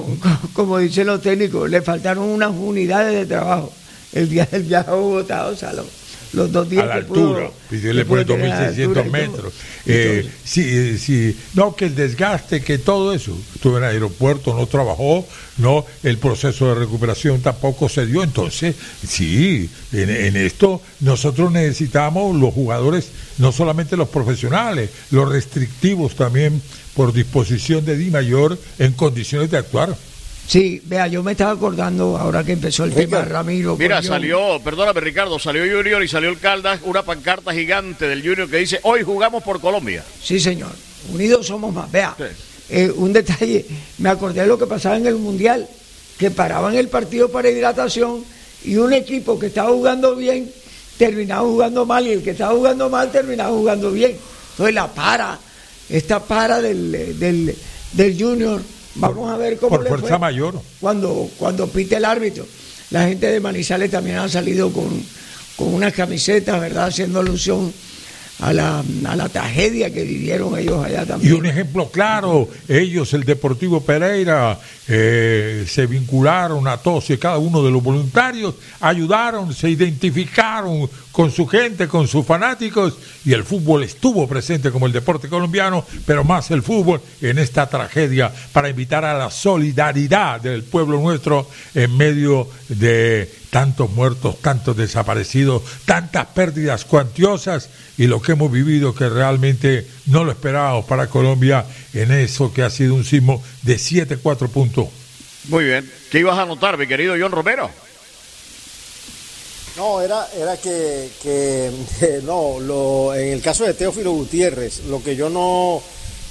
como dicen los técnicos, le faltaron unas unidades de trabajo el día del viaje a Bogotá, o sea, los 2 días a la que altura, y le pone 2.600 metros. Sí, no, que el desgaste, que todo eso. Estuvo en el aeropuerto, no trabajó, no, el proceso de recuperación tampoco se dio. Entonces, sí, en esto nosotros necesitamos los jugadores, no solamente los profesionales, los restrictivos también por disposición de Dimayor en condiciones de actuar. Sí, vea, yo me estaba acordando ahora que empezó el tema, Ramiro. Mira, perdóname Ricardo, salió Junior y salió el Caldas, una pancarta gigante del Junior que dice, hoy jugamos por Colombia. Sí, señor, unidos somos más. Vea, sí. Un detalle, me acordé de lo que pasaba en el Mundial, que paraban el partido para hidratación y un equipo que estaba jugando bien terminaba jugando mal y el que estaba jugando mal terminaba jugando bien. Entonces esta para del Junior, vamos a ver cómo por le fuerza fue mayor cuando pite el árbitro. La gente de Manizales también ha salido con unas camisetas, ¿verdad?, haciendo alusión a la tragedia que vivieron ellos allá también. Y un ejemplo claro, ellos, el Deportivo Pereira, se vincularon a todos y cada uno de los voluntarios, ayudaron, se identificaron con su gente, con sus fanáticos, y el fútbol estuvo presente como el deporte colombiano, pero más el fútbol en esta tragedia, para invitar a la solidaridad del pueblo nuestro en medio de tantos muertos, tantos desaparecidos, tantas pérdidas cuantiosas, y lo que hemos vivido que realmente no lo esperábamos para Colombia en eso que ha sido un sismo de 7.4 puntos. Muy bien. ¿Qué ibas a anotar, mi querido John Romero? No, era que en el caso de Teófilo Gutiérrez, lo que yo no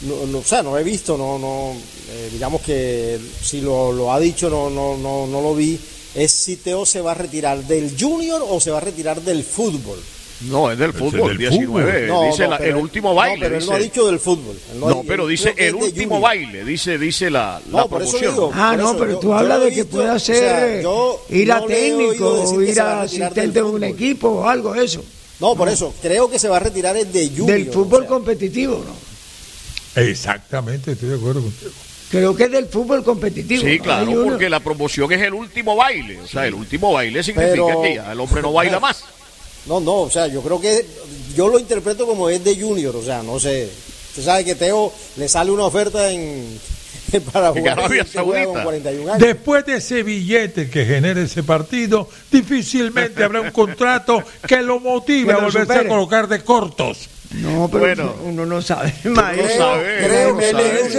he visto, digamos que si lo ha dicho no lo vi, es si Teo se va a retirar del Junior o se va a retirar del fútbol. No, es del fútbol, 19. No, dice pero, el último baile. No, pero él no ha dicho del fútbol. Pero dice el último baile, dice la promoción. Digo, pero tú hablas de que pueda ser ir a técnico o ir a asistente de un equipo o algo de eso. No, por eso, creo que se va a retirar el de Junior. Del fútbol competitivo, ¿no? Exactamente, estoy de acuerdo contigo. Creo que es del fútbol competitivo. Sí, claro, porque la promoción es el último baile. O sea, el último baile significa que ya el hombre no baila más. No, o sea, yo creo que yo lo interpreto como es de Junior, o sea, no sé. Usted sabe que Teo le sale una oferta para jugar Arabia Saudita con 41 años. Después de ese billete que genere ese partido, difícilmente habrá un contrato que lo motive a volverse a colocar de cortos. No, pero uno no sabe. Creo que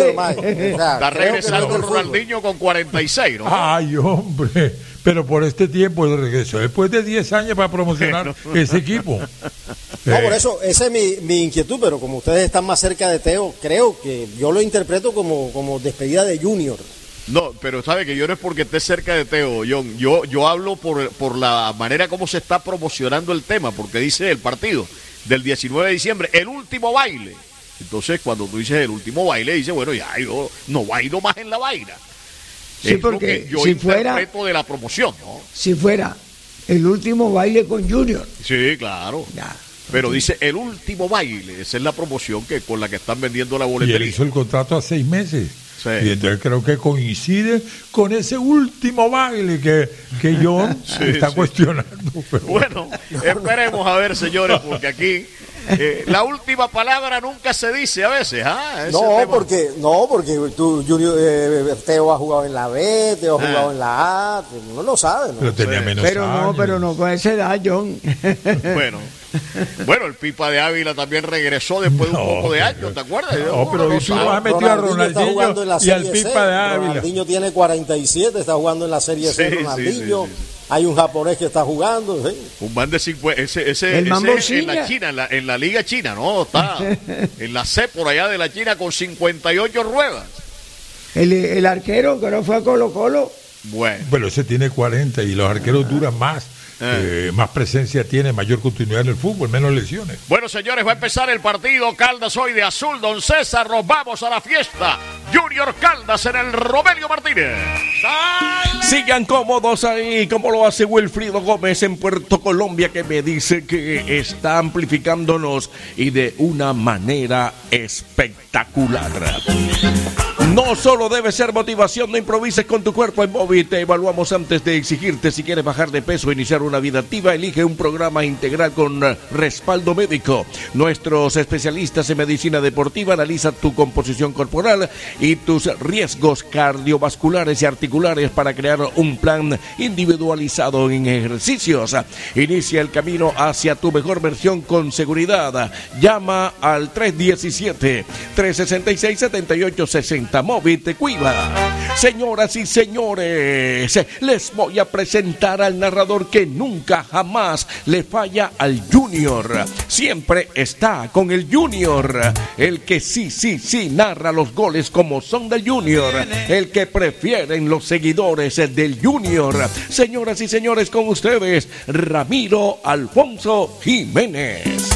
está regresando Ronaldinho con 46, ¿no? Ay, hombre, pero por este tiempo de regreso, después de 10 años para promocionar ese equipo. No, por eso, esa es mi inquietud, pero como ustedes están más cerca de Teo, creo que yo lo interpreto como despedida de Junior. No, pero sabe que yo no es porque esté cerca de Teo, John. Yo hablo por la manera como se está promocionando el tema, porque dice el partido del 19 de diciembre, el último baile. Entonces, cuando tú dices el último baile, dice, bueno, ya yo no bailo más en la vaina. Sí, es porque lo que yo si interpreto de la promoción, ¿no? Si fuera el último baile con Junior. Sí, claro. Ya. Pero dice el último baile, esa es la promoción con la que están vendiendo la boletería. Y él hizo el contrato a 6 meses. Sí. Y entonces creo que coincide con ese último baile que John está cuestionando. Pero bueno, esperemos a ver, señores, porque aquí la última palabra nunca se dice a veces. Porque tú, Junior, Teo ha jugado en la B, Teo ha jugado en la A, uno lo sabe, ¿no? Pero tenía menos años. Pero no con esa edad, John. Bueno, el Pipa de Ávila también regresó después de un poco de años, ¿te acuerdas? Pero tú has metido a Ronaldinho y al Pipa de Ávila. Ronaldinho tiene 47, está jugando en la Serie C, Ronaldinho. Sí. Hay un japonés que está jugando. Sí. Un man de 50, ese en la China, en la Liga China, ¿no? Está en la C por allá de la China con 58 ruedas. El arquero que no fue a Colo-Colo. Bueno, ese tiene 40 y los arqueros duran más. Más presencia tiene, mayor continuidad en el fútbol, menos lesiones. Bueno, señores, va a empezar el partido. Caldas hoy de azul, don César, nos vamos a la fiesta. Junior Caldas en el Romelio Martínez. Sigan cómodos ahí, como lo hace Wilfrido Gómez en Puerto Colombia, que me dice que está amplificándonos y de una manera espectacular. No solo debe ser motivación, no improvises con tu cuerpo. En Movit te evaluamos antes de exigirte. Si quieres bajar de peso o iniciar una vida activa, elige un programa integral con respaldo médico. Nuestros especialistas en medicina deportiva analizan tu composición corporal y tus riesgos cardiovasculares y articulares para crear un plan individualizado en ejercicios. Inicia el camino hacia tu mejor versión con seguridad. Llama al 317-366-7860. Movit Cuiva. Señoras y señores, les voy a presentar al narrador que nunca jamás le falla al Junior. Siempre está con el Junior. El que sí narra los goles como son del Junior. El que prefieren los seguidores del Junior. Señoras y señores, con ustedes, Ramiro Alfonso Jiménez.